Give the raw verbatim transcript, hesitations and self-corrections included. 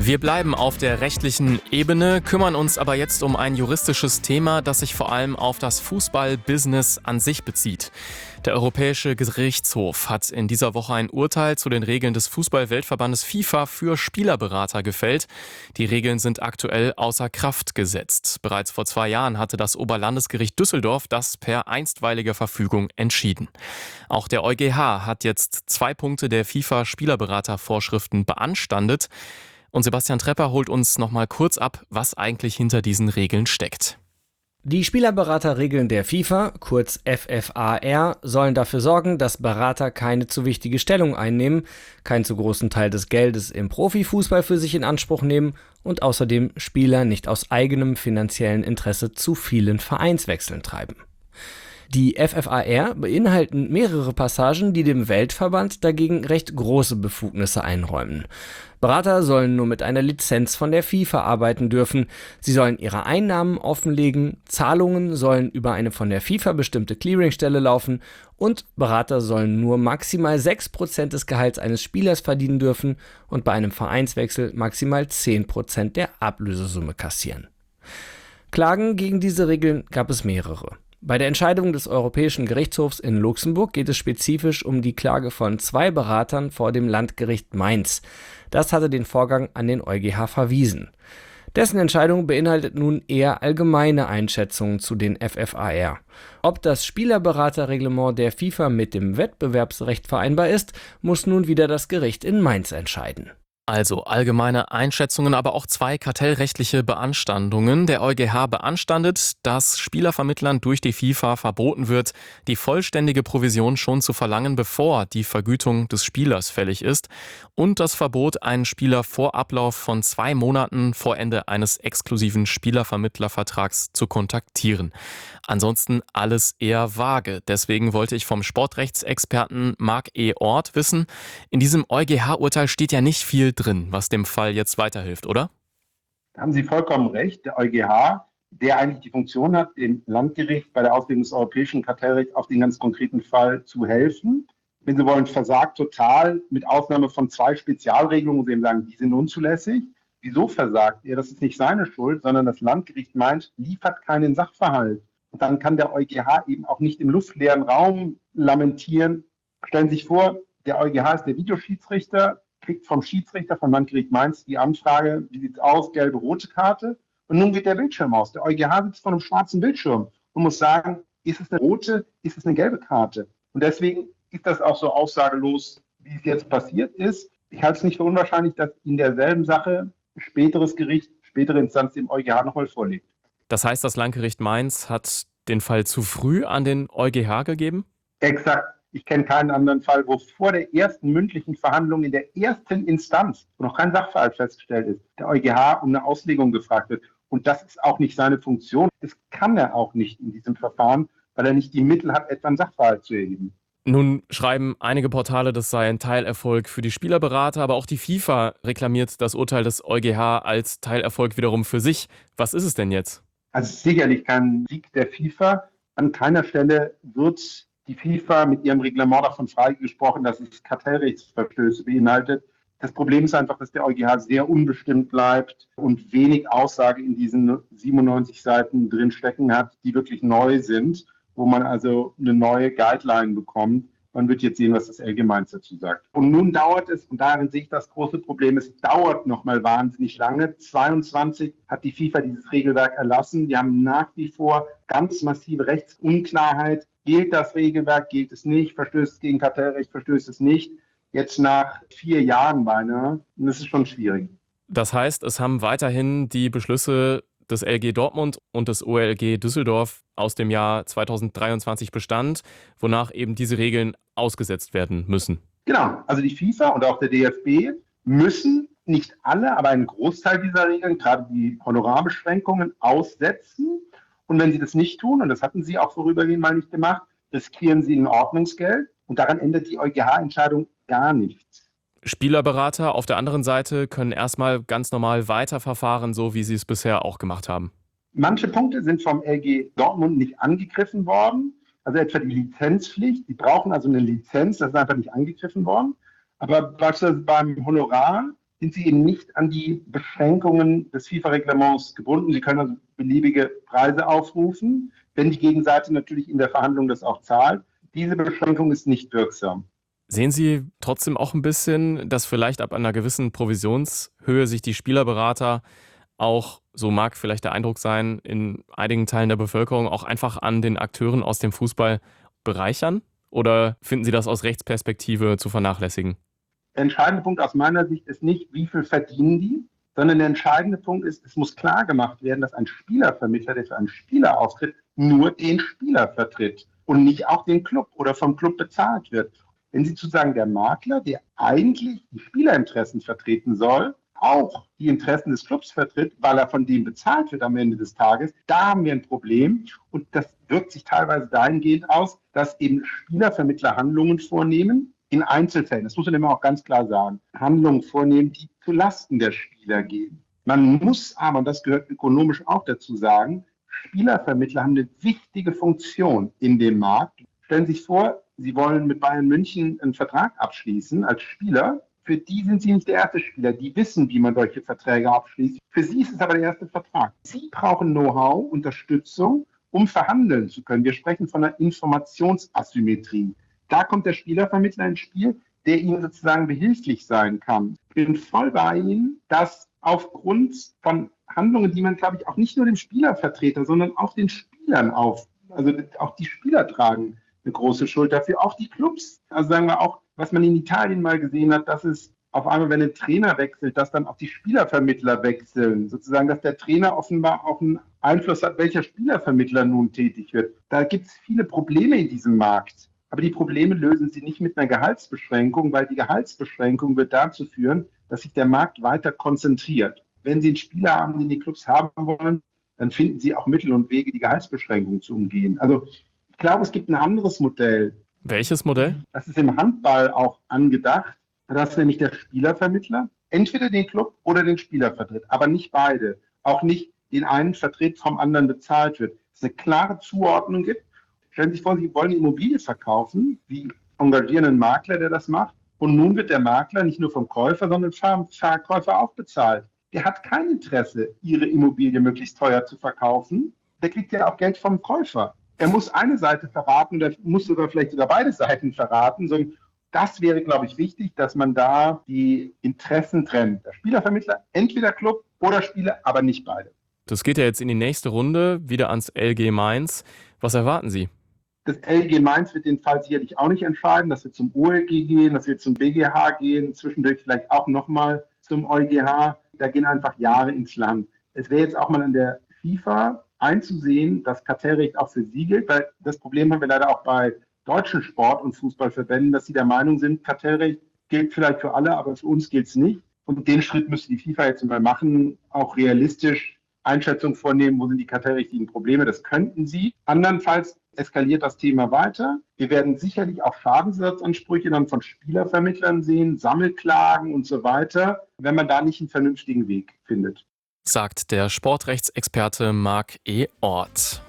Wir bleiben auf der rechtlichen Ebene, kümmern uns aber jetzt um ein juristisches Thema, das sich vor allem auf das Fußballbusiness an sich bezieht. Der Europäische Gerichtshof hat in dieser Woche ein Urteil zu den Regeln des Fußball-Weltverbandes FIFA für Spielerberater gefällt. Die Regeln sind aktuell außer Kraft gesetzt. Bereits vor zwei Jahren hatte das Oberlandesgericht Düsseldorf das per einstweiliger Verfügung entschieden. Auch der EuGH hat jetzt zwei Punkte der FIFA-Spielerberatervorschriften beanstandet. Und Sebastian Trepper holt uns noch mal kurz ab, was eigentlich hinter diesen Regeln steckt. Die Spielerberaterregeln der FIFA, kurz F F A R, sollen dafür sorgen, dass Berater keine zu wichtige Stellung einnehmen, keinen zu großen Teil des Geldes im Profifußball für sich in Anspruch nehmen und außerdem Spieler nicht aus eigenem finanziellen Interesse zu vielen Vereinswechseln treiben. Die F F A R beinhalten mehrere Passagen, die dem Weltverband dagegen recht große Befugnisse einräumen. Berater sollen nur mit einer Lizenz von der FIFA arbeiten dürfen. Sie sollen ihre Einnahmen offenlegen, Zahlungen sollen über eine von der FIFA bestimmte Clearingstelle laufen und Berater sollen nur maximal sechs Prozent des Gehalts eines Spielers verdienen dürfen und bei einem Vereinswechsel maximal zehn Prozent der Ablösesumme kassieren. Klagen gegen diese Regeln gab es mehrere. Bei der Entscheidung des Europäischen Gerichtshofs in Luxemburg geht es spezifisch um die Klage von zwei Beratern vor dem Landgericht Mainz. Das hatte den Vorgang an den EuGH verwiesen. Dessen Entscheidung beinhaltet nun eher allgemeine Einschätzungen zu den F F A R. Ob das Spielerberaterreglement der FIFA mit dem Wettbewerbsrecht vereinbar ist, muss nun wieder das Gericht in Mainz entscheiden. Also allgemeine Einschätzungen, aber auch zwei kartellrechtliche Beanstandungen. Der EuGH beanstandet, dass Spielervermittlern durch die FIFA verboten wird, die vollständige Provision schon zu verlangen, bevor die Vergütung des Spielers fällig ist. Und das Verbot, einen Spieler vor Ablauf von zwei Monaten vor Ende eines exklusiven Spielervermittlervertrags zu kontaktieren. Ansonsten alles eher vage. Deswegen wollte ich vom Sportrechtsexperten Marc E. Orth wissen, in diesem EuGH-Urteil steht ja nicht viel drin, was dem Fall jetzt weiterhilft, oder? Da haben Sie vollkommen recht. Der EuGH, der eigentlich die Funktion hat, dem Landgericht bei der Auslegung des europäischen Kartellrechts auf den ganz konkreten Fall zu helfen. Wenn Sie wollen, versagt total, mit Ausnahme von zwei Spezialregelungen, wo Sie eben sagen, die sind unzulässig. Wieso versagt er? Das ist nicht seine Schuld, sondern das Landgericht meint, liefert keinen Sachverhalt. Und dann kann der EuGH eben auch nicht im luftleeren Raum lamentieren. Stellen Sie sich vor, der EuGH ist der Videoschiedsrichter, kriegt vom Schiedsrichter vom Landgericht Mainz die Anfrage, wie sieht es aus, gelbe, rote Karte. Und nun geht der Bildschirm aus. Der EuGH sitzt vor einem schwarzen Bildschirm und muss sagen, ist es eine rote, ist es eine gelbe Karte? Und deswegen ist das auch so aussagelos, wie es jetzt passiert ist. Ich halte es nicht für unwahrscheinlich, dass in derselben Sache ein späteres Gericht, spätere Instanz dem EuGH nochmal vorlegt. Das heißt, das Landgericht Mainz hat den Fall zu früh an den EuGH gegeben? Exakt. Ich kenne keinen anderen Fall, wo vor der ersten mündlichen Verhandlung in der ersten Instanz, wo noch kein Sachverhalt festgestellt ist, der EuGH um eine Auslegung gefragt wird. Und das ist auch nicht seine Funktion. Das kann er auch nicht in diesem Verfahren, weil er nicht die Mittel hat, etwa einen Sachverhalt zu erheben. Nun schreiben einige Portale, das sei ein Teilerfolg für die Spielerberater, aber auch die FIFA reklamiert das Urteil des EuGH als Teilerfolg wiederum für sich. Was ist es denn jetzt? Also sicherlich kein Sieg der FIFA. An keiner Stelle wird die FIFA mit ihrem Reglement davon freigesprochen, dass es Kartellrechtsverstöße beinhaltet. Das Problem ist einfach, dass der EuGH sehr unbestimmt bleibt und wenig Aussage in diesen siebenundneunzig Seiten drin stecken hat, die wirklich neu sind, wo man also eine neue Guideline bekommt. Man wird jetzt sehen, was das L G Mainz dazu sagt. Und nun dauert es, und darin sehe ich das große Problem, es dauert nochmal wahnsinnig lange. zweiundzwanzig hat die FIFA dieses Regelwerk erlassen. Wir haben nach wie vor ganz massive Rechtsunklarheit. Gilt das Regelwerk, gilt es nicht? Verstößt es gegen Kartellrecht, verstößt es nicht? Jetzt nach vier Jahren beinahe. Und das ist schon schwierig. Das heißt, es haben weiterhin die Beschlüsse des L G Dortmund und des O L G Düsseldorf aus dem Jahr zweitausenddreiundzwanzig Bestand, wonach eben diese Regeln ausgesetzt werden müssen. Genau, also die FIFA und auch der D F B müssen nicht alle, aber einen Großteil dieser Regeln, gerade die Honorarbeschränkungen, aussetzen. Und wenn sie das nicht tun, und das hatten sie auch vorübergehend mal nicht gemacht, riskieren sie ein Ordnungsgeld. Und daran ändert die EuGH-Entscheidung gar nichts. Spielerberater auf der anderen Seite können erstmal ganz normal weiterverfahren, so wie sie es bisher auch gemacht haben. Manche Punkte sind vom L G Dortmund nicht angegriffen worden. Also etwa die Lizenzpflicht. Die brauchen also eine Lizenz, das ist einfach nicht angegriffen worden. Aber beispielsweise beim Honorar sind sie eben nicht an die Beschränkungen des FIFA-Reglements gebunden. Sie können also beliebige Preise aufrufen, wenn die Gegenseite natürlich in der Verhandlung das auch zahlt. Diese Beschränkung ist nicht wirksam. Sehen Sie trotzdem auch ein bisschen, dass vielleicht ab einer gewissen Provisionshöhe sich die Spielerberater auch, so mag vielleicht der Eindruck sein, in einigen Teilen der Bevölkerung auch einfach an den Akteuren aus dem Fußball bereichern? Oder finden Sie das aus Rechtsperspektive zu vernachlässigen? Der entscheidende Punkt aus meiner Sicht ist nicht, wie viel verdienen die, sondern der entscheidende Punkt ist, es muss klar gemacht werden, dass ein Spielervermittler, der für einen Spieler auftritt, nur den Spieler vertritt und nicht auch den Club oder vom Club bezahlt wird. Wenn Sie sozusagen der Makler, der eigentlich die Spielerinteressen vertreten soll, auch die Interessen des Clubs vertritt, weil er von dem bezahlt wird am Ende des Tages, da haben wir ein Problem. Und das wirkt sich teilweise dahingehend aus, dass eben Spielervermittler Handlungen vornehmen, in Einzelfällen, das muss man immer auch ganz klar sagen, Handlungen vornehmen, die zu Lasten der Spieler gehen. Man muss aber, und das gehört ökonomisch auch dazu sagen, Spielervermittler haben eine wichtige Funktion in dem Markt. Stellen Sie sich vor, Sie wollen mit Bayern München einen Vertrag abschließen als Spieler. Für die sind Sie nicht der erste Spieler. Die wissen, wie man solche Verträge abschließt. Für Sie ist es aber der erste Vertrag. Sie brauchen Know-how, Unterstützung, um verhandeln zu können. Wir sprechen von einer Informationsasymmetrie. Da kommt der Spielervermittler ins Spiel, der Ihnen sozusagen behilflich sein kann. Ich bin voll bei Ihnen, dass aufgrund von Handlungen, die man, glaube ich, auch nicht nur dem Spielervertreter, sondern auch den Spielern auf, also auch die Spieler tragen eine große Schuld dafür, auch die Clubs. Also sagen wir auch, was man in Italien mal gesehen hat, dass es auf einmal, wenn ein Trainer wechselt, dass dann auch die Spielervermittler wechseln. Sozusagen, dass der Trainer offenbar auch einen Einfluss hat, welcher Spielervermittler nun tätig wird. Da gibt es viele Probleme in diesem Markt. Aber die Probleme lösen sie nicht mit einer Gehaltsbeschränkung, weil die Gehaltsbeschränkung wird dazu führen, dass sich der Markt weiter konzentriert. Wenn Sie einen Spieler haben, den die Clubs haben wollen, dann finden Sie auch Mittel und Wege, die Gehaltsbeschränkung zu umgehen. Also ich glaube, es gibt ein anderes Modell. Welches Modell? Das ist im Handball auch angedacht. Das ist nämlich der Spielervermittler entweder den Club oder den Spieler vertritt, aber nicht beide. Auch nicht den einen vertritt, vom anderen bezahlt wird. Es eine klare Zuordnung gibt. Stellen Sie sich vor, Sie wollen eine Immobilie verkaufen. Sie engagieren einen Makler, der das macht. Und nun wird der Makler nicht nur vom Käufer, sondern vom Verkäufer auch bezahlt. Der hat kein Interesse, Ihre Immobilie möglichst teuer zu verkaufen. Der kriegt ja auch Geld vom Käufer. Er muss eine Seite verraten oder muss sogar vielleicht sogar beide Seiten verraten. So, das wäre, glaube ich, wichtig, dass man da die Interessen trennt. Der Spielervermittler, entweder Club oder Spieler, aber nicht beide. Das geht ja jetzt in die nächste Runde, wieder ans L G Mainz. Was erwarten Sie? Das L G Mainz wird den Fall sicherlich auch nicht entscheiden, dass wir zum O L G gehen, dass wir zum B G H gehen, zwischendurch vielleicht auch nochmal zum E U G H. Da gehen einfach Jahre ins Land. Es wäre jetzt auch mal an der FIFA einzusehen, dass Kartellrecht auch für sie gilt, weil das Problem haben wir leider auch bei deutschen Sport- und Fußballverbänden, dass sie der Meinung sind, Kartellrecht gilt vielleicht für alle, aber für uns gilt es nicht. Und den Schritt müsste die FIFA jetzt mal machen, auch realistisch Einschätzung vornehmen, wo sind die kartellrechtlichen Probleme. Das könnten sie. Andernfalls eskaliert das Thema weiter. Wir werden sicherlich auch Schadensersatzansprüche dann von Spielervermittlern sehen, Sammelklagen und so weiter, wenn man da nicht einen vernünftigen Weg findet. Sagt der Sportrechtsexperte Marc E. Orth.